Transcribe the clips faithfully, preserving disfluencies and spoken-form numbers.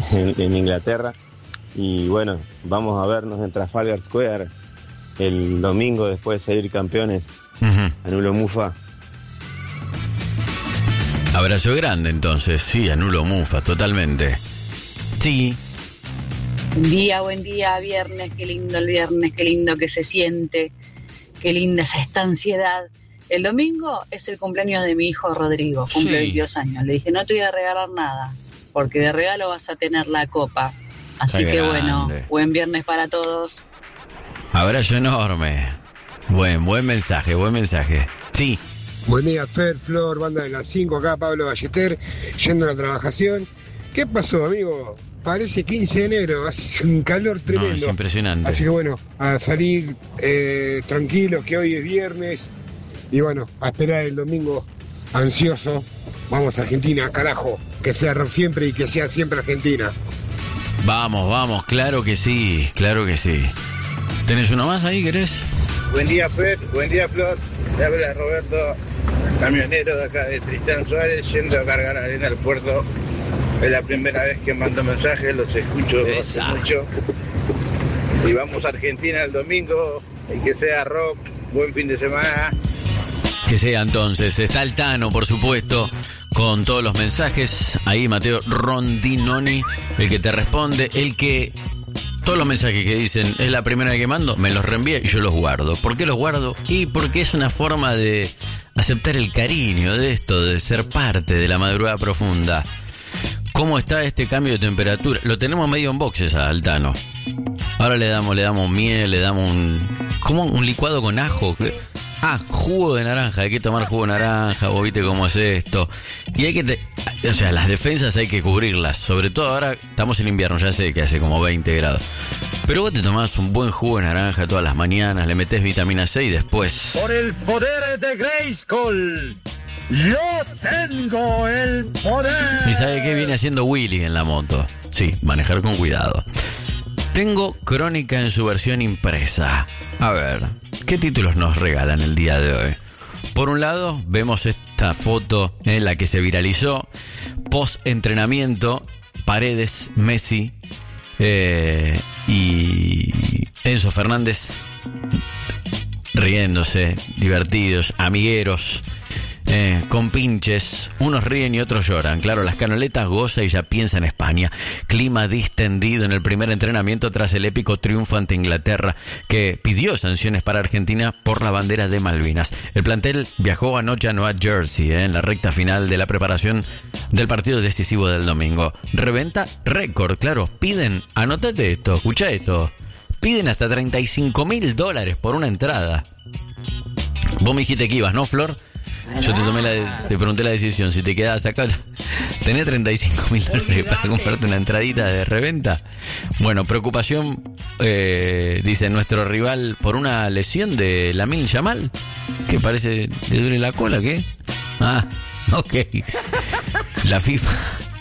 en, en Inglaterra. Y bueno, vamos a vernos en Trafalgar Square el domingo después de salir campeones. Uh-huh. Anulo Mufa. Abrazo grande entonces, sí, Anulo Mufa, totalmente. Sí. Buen día, buen día, viernes, qué lindo el viernes, qué lindo que se siente, qué linda es esta ansiedad. El domingo es el cumpleaños de mi hijo Rodrigo, cumple sí. veintidós años. Le dije, no te voy a regalar nada, porque de regalo vas a tener la copa. Así Está que grande. Bueno, buen viernes para todos. Abrazo enorme. Buen, buen mensaje, buen mensaje. Sí. Buen día, Fer, Flor, banda de las cinco, acá Pablo Ballester, yendo a la trabajación. ¿Qué pasó, amigo? Parece quince de enero, hace un calor tremendo. No, es impresionante. Así que bueno, a salir eh, tranquilos, que hoy es viernes. Y bueno, a esperar el domingo ansioso. Vamos a Argentina, carajo. Que sea rock siempre y que sea siempre Argentina. Vamos, vamos, claro que sí, claro que sí. ¿Tenés uno más ahí, querés? Buen día, Fer, buen día, Flor. Le habla Roberto, camionero de acá de Tristán Suárez, yendo a cargar arena al puerto. Es la primera vez que mando mensajes, los escucho hace mucho. Y vamos a Argentina el domingo, y que sea rock, buen fin de semana. Que sea entonces, está el Tano, por supuesto, con todos los mensajes. Ahí Mateo Rondinoni, el que te responde, el que... Todos los mensajes que dicen, es la primera vez que mando, me los reenvía y yo los guardo. ¿Por qué los guardo? Y porque es una forma de aceptar el cariño de esto, de ser parte de la madrugada profunda. ¿Cómo está este cambio de temperatura? Lo tenemos medio en boxes a Altano. Ahora le damos, le damos miel, le damos un... ¿Cómo? Un licuado con ajo. Ah, jugo de naranja, hay que tomar jugo de naranja, vos viste cómo es esto. Y hay que, te, o sea, las defensas hay que cubrirlas. Sobre todo ahora estamos en invierno, ya sé que hace como veinte grados. Pero vos te tomás un buen jugo de naranja todas las mañanas, le metés vitamina C y después... Por el poder de Grayskull, yo tengo el poder. ¿Y sabe qué viene haciendo Willy en la moto? Sí, manejar con cuidado. Tengo Crónica en su versión impresa. A ver, ¿qué títulos nos regalan el día de hoy? Por un lado, vemos esta foto en la que se viralizó post-entrenamiento, Paredes, Messi eh, y Enzo Fernández riéndose, divertidos, amigueros, eh, con pinches. Unos ríen y otros lloran. Claro, las canoletas goza y ya piensa en España. Clima distendido en el primer entrenamiento tras el épico triunfo ante Inglaterra, que pidió sanciones para Argentina por la bandera de Malvinas. El plantel viajó anoche a Nueva Jersey, eh, en la recta final de la preparación del partido decisivo del domingo. Reventa récord, claro. Piden, anótate esto, escucha esto. Piden hasta treinta y cinco mil dólares por una entrada. Vos me dijiste que ibas, ¿no, Flor? Yo te tomé la, te pregunté la decisión, si te quedabas acá. ¿Tenés treinta y cinco mil dólares para comprarte una entradita de reventa? Bueno, preocupación, eh, dice nuestro rival, por una lesión de Lamine Yamal, que parece le duele la cola, ¿qué? Ah, ok. La FIFA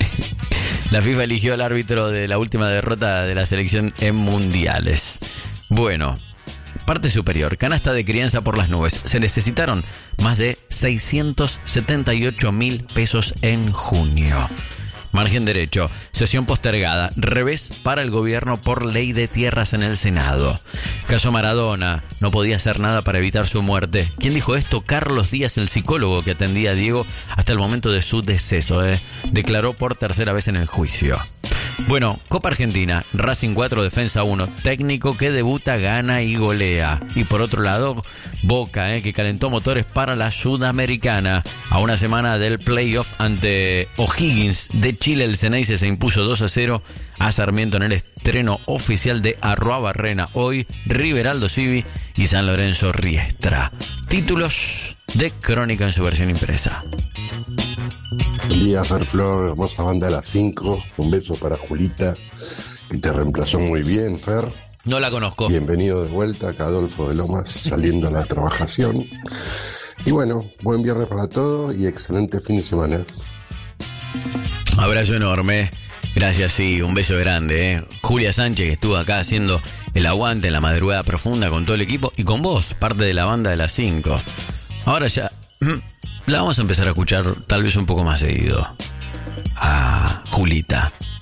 La FIFA eligió al árbitro de la última derrota de la selección en mundiales. Bueno, parte superior, canasta de crianza por las nubes. Se necesitaron más de seiscientos setenta y ocho mil pesos en junio. Margen derecho, sesión postergada, revés para el gobierno por ley de tierras en el Senado. Caso Maradona, no podía hacer nada para evitar su muerte. ¿Quién dijo esto? Carlos Díaz, el psicólogo que atendía a Diego hasta el momento de su deceso, ¿eh? Declaró por tercera vez en el juicio. Bueno, Copa Argentina, Racing cuatro, Defensa uno, técnico que debuta, gana y golea. Y por otro lado, Boca, eh, que calentó motores para la Sudamericana. A una semana del playoff ante O'Higgins de Chile, el Ceneice se impuso dos a cero a Sarmiento en el estreno oficial de Arruabarrena. Hoy, River Aldo Civi y San Lorenzo Riestra. Títulos de Crónica en su versión impresa. Buen día, Fer Flor, hermosa banda de las cinco. Un beso para Julita, que te reemplazó muy bien, Fer. No la conozco. Bienvenido de vuelta, acá Adolfo de Lomas, saliendo a la trabajación. Y bueno, buen viernes para todos y excelente fin de semana. Abrazo enorme. Gracias, sí, un beso grande, ¿eh? Julia Sánchez, que estuvo acá haciendo el aguante en la madrugada profunda con todo el equipo y con vos, parte de la banda de las cinco. Ahora ya la vamos a empezar a escuchar tal vez un poco más seguido. Ah, Julita.